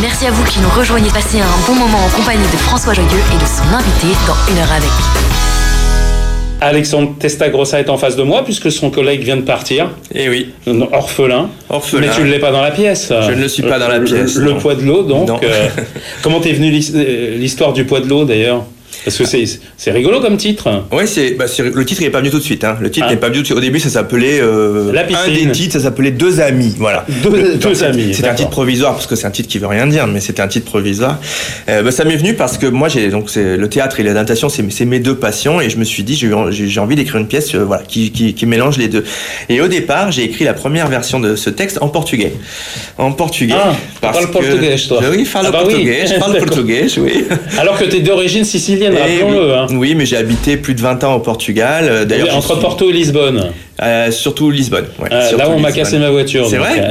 Merci à vous qui nous rejoignez. Passez un bon moment en compagnie de François Joyeux et de son invité dans Une heure avec. Alexandre Testagrossa est en face de moi puisque son collègue vient de partir. Eh oui. Orphelin. Mais tu ne l'es pas dans la pièce. Je ne le suis pas dans la pièce. Le poids de l'eau, donc. Comment t'es venue l'histoire du poids de l'eau, d'ailleurs ? Parce que c'est rigolo comme titre. Oui, le titre n'est pas venu tout de suite. Hein. Le titre n'est pas venu tout de suite. Au début, ça s'appelait un des titres, ça s'appelait Deux amis. Voilà. Deux amis. C'était un titre provisoire parce que c'est un titre qui veut rien dire, mais c'était un titre provisoire. Ça m'est venu parce que moi, le théâtre et l'adaptation, c'est mes deux passions, et je me suis dit, j'ai envie d'écrire une pièce, qui mélange les deux. Et au départ, j'ai écrit la première version de ce texte en portugais. Tu parles portugais, toi. Oui, je parle portugais, oui. Alors que tu es d'origine sicilienne. Rappelons-le. Hein. Oui, mais j'ai habité plus de 20 ans au Portugal. D'ailleurs, entre Porto et Lisbonne. Surtout Lisbonne. Ouais, là où on m'a cassé ma voiture. C'est vrai.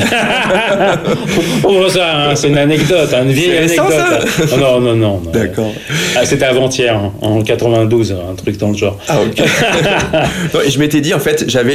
C'est une anecdote, une vieille anecdote. Ça non. D'accord. C'était avant-hier, en 92, un truc dans le genre. Ah, ok. Non, et je m'étais dit, en fait, j'avais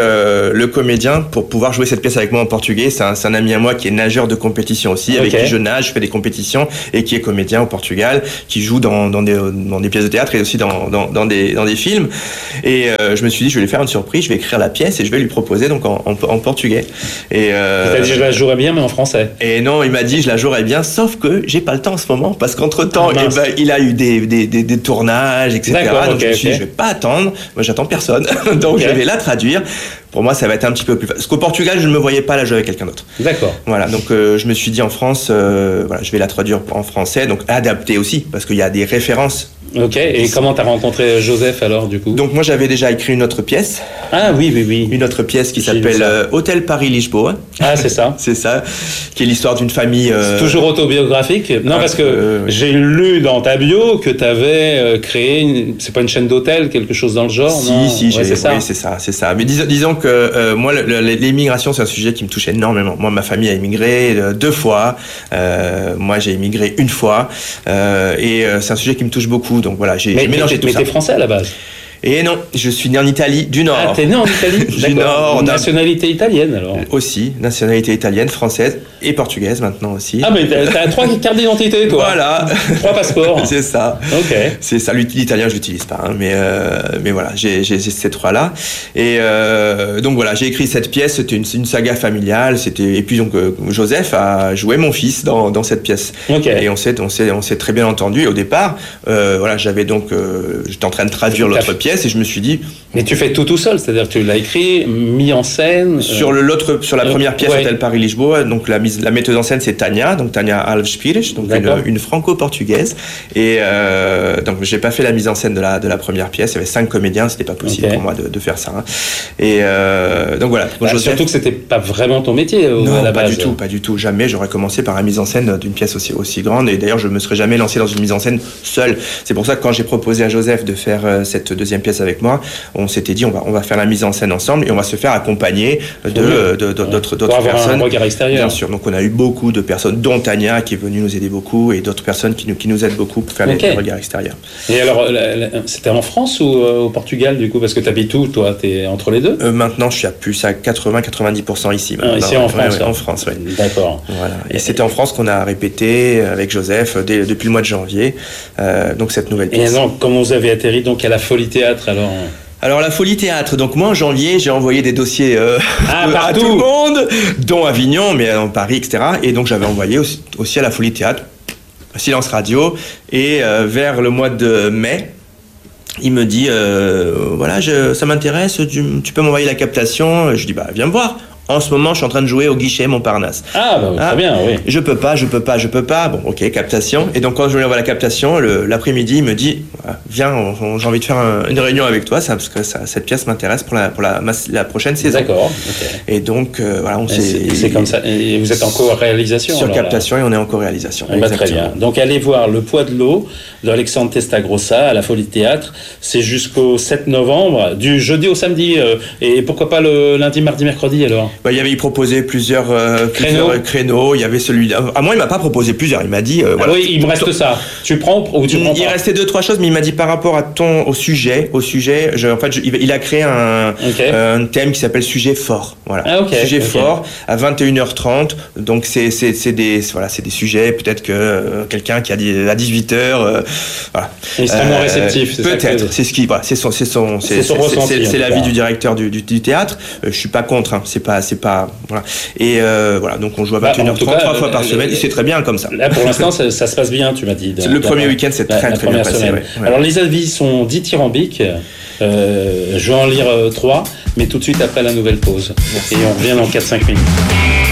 le comédien pour pouvoir jouer cette pièce avec moi en portugais. C'est un ami à moi qui est nageur de compétition aussi, avec qui je nage, je fais des compétitions, et qui est comédien au Portugal, qui joue dans des pièces de théâtre et aussi dans des films. Et je me suis dit, je vais lui faire une surprise, je vais écrire la pièce et je vais lui proposer donc en portugais. Et t'as dit je la jouerais bien mais en français. Et non, il m'a dit je la jouerais bien, sauf que j'ai pas le temps en ce moment parce qu'entre temps il a eu des tournages, etc. Donc je me suis dit je vais pas attendre, moi j'attends personne, donc je vais la traduire. Pour moi, ça va être un petit peu plus facile. Parce qu'au Portugal, je ne me voyais pas la jouer avec quelqu'un d'autre. D'accord. Voilà, donc je me suis dit en France, je vais la traduire en français, donc adapter aussi, parce qu'il y a des références. Ok, et comment t'as rencontré Joseph alors, du coup ? Donc moi, j'avais déjà écrit une autre pièce. Ah oui. Une autre pièce qui s'appelle Hôtel Paris-Lisboa. Ah, c'est ça. C'est ça, qui est l'histoire d'une famille... C'est toujours autobiographique ? Non, parce que j'ai lu dans ta bio que t'avais créé, c'est pas une chaîne d'hôtel, quelque chose dans le genre, non ? Si, c'est ça. Mais disons que moi, l'immigration, c'est un sujet qui me touche énormément. Moi, ma famille a immigré 2 fois. Moi, j'ai immigré 1 fois. Et c'est un sujet qui me touche beaucoup. Donc voilà, j'ai mélangé tout ça. Mais t'es français à la base ? Et non, je suis né en Italie du Nord. Ah, t'es né en Italie ? Du Nord. Nationalité italienne alors ? Aussi, nationalité italienne, française et portugaise maintenant aussi. Ah, mais t'as 3 cartes d'identité, toi. Voilà. 3 passeports. C'est ça. Ok. C'est ça, l'italien je l'utilise pas, hein, mais voilà, j'ai ces 3-là. Et donc voilà, j'ai écrit cette pièce, c'était une saga familiale, et puis donc Joseph a joué mon fils dans cette pièce. Ok. Et on s'est très bien entendu. Et au départ, j'avais donc, j'étais en train de traduire l'autre pièce. Et je me suis dit... Mais tu fais tout seul, c'est-à-dire que tu l'as écrit, mis en scène... Sur la première pièce, Hôtel Paris-Lisboa, donc la metteuse en scène, c'est Tania Alves Pires, donc une franco-portugaise. Et donc j'ai pas fait la mise en scène de la première pièce, il y avait 5 comédiens, c'était pas possible pour moi de faire ça. Hein. Et donc voilà. Joseph... Surtout que c'était pas vraiment ton métier à la base. Pas du tout. Jamais j'aurais commencé par la mise en scène d'une pièce aussi grande. Et d'ailleurs, je me serais jamais lancé dans une mise en scène seul. C'est pour ça que quand j'ai proposé à Joseph de faire cette deuxième pièce avec moi, on s'était dit on va faire la mise en scène ensemble et on va se faire accompagner d'autres personnes. Un regard extérieur. Bien sûr. Donc on a eu beaucoup de personnes, dont Tania qui est venue nous aider beaucoup, et d'autres personnes qui nous aident beaucoup pour faire les regards extérieurs. Et alors, c'était en France ou au Portugal du coup ? Parce que t'habites où, toi ? T'es entre les deux ? Maintenant, je suis à plus à 80-90% ici. Ici en France. En France, oui. D'accord. Voilà. Et c'était en France qu'on a répété avec Joseph depuis le mois de janvier. Donc cette nouvelle pièce. Et donc, comment vous avez atterri donc à la Folie Théâtre alors la Folie Théâtre, donc moi en janvier j'ai envoyé des dossiers à tout le monde, dont Avignon, mais en Paris, etc. Et donc j'avais envoyé aussi à la Folie Théâtre, Silence Radio, et vers le mois de mai, il me dit ça m'intéresse, tu peux m'envoyer la captation. Je dis viens me voir. En ce moment, je suis en train de jouer au guichet Montparnasse. Très bien, oui. Je peux pas. Bon, ok, captation. Et donc, quand je lui envoie la captation, l'après-midi, il me dit, viens, j'ai envie de faire une réunion avec toi, parce que cette pièce m'intéresse pour la prochaine saison. D'accord. Okay. Et donc, on s'est... C'est comme ça. Et vous êtes en co-réalisation sur captation, et on est en co-réalisation. Très bien. Donc, allez voir Le Poids de l'eau d'Alexandre Testagrossa à la Folie Théâtre. C'est jusqu'au 7 novembre, du jeudi au samedi. Et pourquoi pas le lundi, mardi, mercredi alors ? Il proposé plusieurs créneaux. Il y avait celui-là. À moi, il m'a pas proposé plusieurs. Il m'a dit. Oui, il me reste ça. Tu prends ou tu prends pas ? Il restait 2-3 choses, mais il m'a dit par rapport au sujet, il a créé un thème qui s'appelle sujet fort. Voilà. Sujet fort à 21h30. Donc c'est des sujets, peut-être que quelqu'un qui a dit à 18h, voilà. Il sera moins réceptif, c'est peut-être. Ça c'est l'avis du directeur du théâtre. Je suis pas contre, hein. C'est pas voilà. Et voilà, donc on joue à 21h30 3 fois par semaine, et c'est très bien comme ça. Là pour l'instant ça se passe bien, tu m'as dit. Le premier week-end c'est très bien passé. Ouais. Alors les avis sont dithyrambiques. Je vais en lire 3, mais tout de suite après la nouvelle pause. Merci. Et on revient dans 4-5 minutes.